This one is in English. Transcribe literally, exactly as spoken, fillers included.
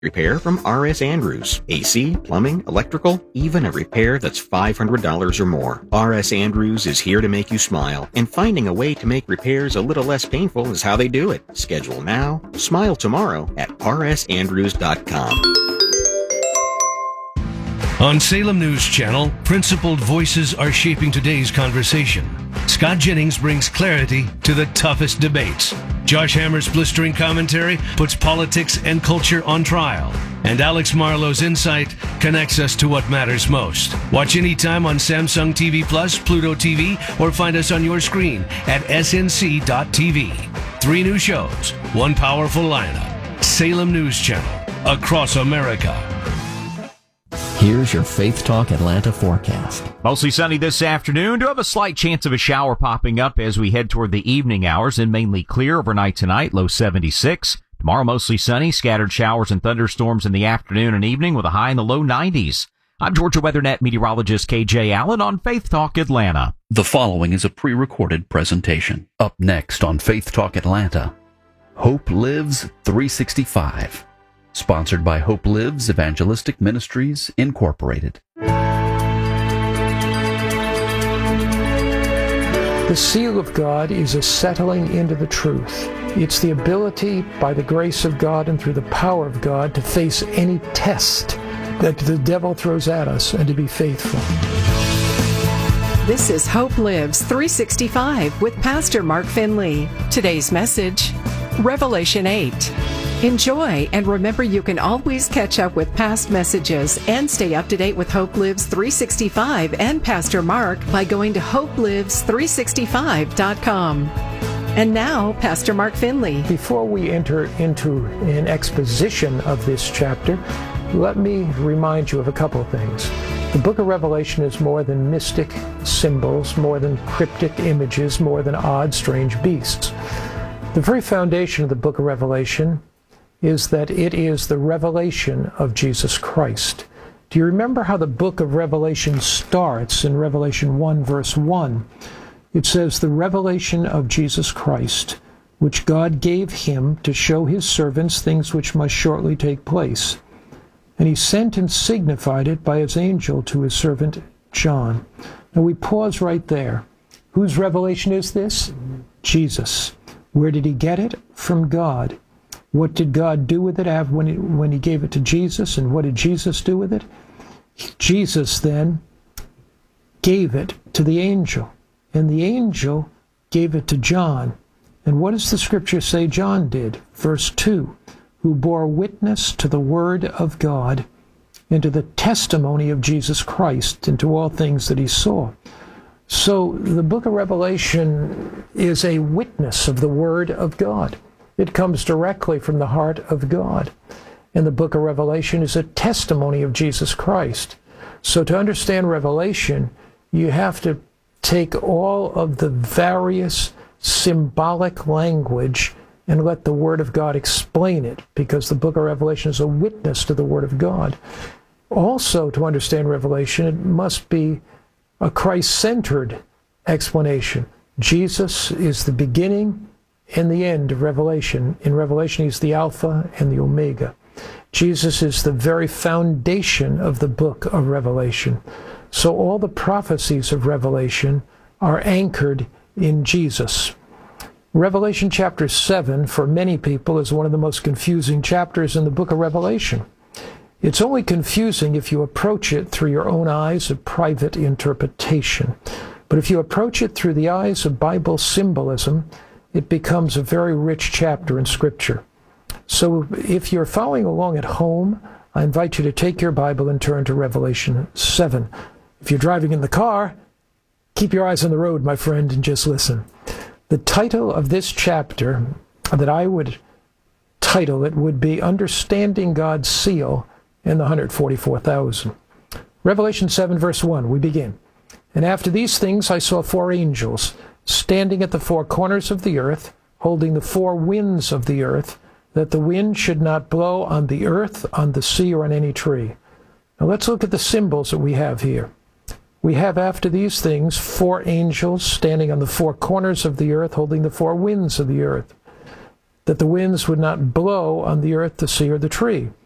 repair from R S Andrews. A C, plumbing, electrical, even a repair that's five hundred dollars or more. R S Andrews is here to make you smile, and finding a way to make repairs a little less painful is how they do it. Schedule now, smile tomorrow at r s andrews dot com. On Salem News Channel, principled voices are shaping today's conversation. Scott Jennings brings clarity to the toughest debates. Josh Hammer's blistering commentary puts politics and culture on trial. And Alex Marlowe's insight connects us to what matters most. Watch anytime on Samsung T V Plus, Pluto T V, or find us on your screen at s n c dot t v. Three new shows, one powerful lineup. Salem News Channel, across America. Here's your Faith Talk Atlanta forecast. Mostly sunny this afternoon. Do have a slight chance of a shower popping up as we head toward the evening hours, and mainly clear overnight tonight, low seventy-six. Tomorrow mostly sunny, scattered showers and thunderstorms in the afternoon and evening with a high in the low nineties. I'm Georgia WeatherNet meteorologist K J Allen on Faith Talk Atlanta. The following is a pre-recorded presentation. Up next on Faith Talk Atlanta, Hope Lives three sixty-five. Sponsored by Hope Lives Evangelistic Ministries, Incorporated. The seal of God is a settling into the truth. It's the ability, by the grace of God and through the power of God, to face any test that the devil throws at us and to be faithful. This is Hope Lives three sixty-five with Pastor Mark Finley. Today's message, Revelation eight. Enjoy, and remember you can always catch up with past messages and stay up to date with Hope Lives three sixty-five and Pastor Mark by going to hope lives three sixty-five dot com. And now, Pastor Mark Finley. Before we enter into an exposition of this chapter, let me remind you of a couple of things. The book of Revelation is more than mystic symbols, more than cryptic images, more than odd, strange beasts. The very foundation of the book of Revelation is that it is the revelation of Jesus Christ. Do you remember how the book of Revelation starts in Revelation one, verse one? It says, the revelation of Jesus Christ, which God gave him to show his servants things which must shortly take place. And he sent and signified it by his angel to his servant John. Now we pause right there. Whose revelation is this? Jesus. Where did he get it? From God. What did God do with it when he, when he gave it to Jesus? And what did Jesus do with it? Jesus then gave it to the angel. And the angel gave it to John. And what does the scripture say John did? Verse two, who bore witness to the word of God and to the testimony of Jesus Christ and to all things that he saw. So the book of Revelation is a witness of the word of God. It comes directly from the heart of God. And the book of Revelation is a testimony of Jesus Christ. So to understand Revelation, you have to take all of the various symbolic language and let the Word of God explain it, because the book of Revelation is a witness to the Word of God. Also, to understand Revelation, it must be a Christ-centered explanation. Jesus is the beginning and the end of Revelation. In Revelation, he's the Alpha and the Omega. Jesus is the very foundation of the book of Revelation. So all the prophecies of Revelation are anchored in Jesus. Revelation chapter seven, for many people, is one of the most confusing chapters in the book of Revelation. It's only confusing if you approach it through your own eyes of private interpretation. But if you approach it through the eyes of Bible symbolism, it becomes a very rich chapter in Scripture. So if you're following along at home, I invite you to take your Bible and turn to Revelation seven. If you're driving in the car, keep your eyes on the road, my friend, and just listen. The title of this chapter that I would title it would be Understanding God's Seal and the one hundred forty-four thousand. Revelation seven, verse one, we begin. And after these things I saw four angels standing at the four corners of the earth, holding the four winds of the earth, that the wind should not blow on the earth, on the sea, or on any tree. Now let's look at the symbols that we have here. We have after these things four angels standing on the four corners of the earth, holding the four winds of the earth, that the winds would not blow on the earth, the sea, or the tree.